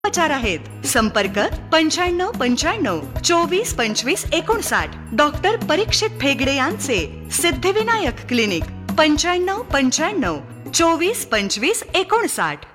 उपचार आहेत. संपर्क 9595242559. डॉक्टर परीक्षित फेगडे यांचे सिद्धिविनायक क्लिनिक 9595242559.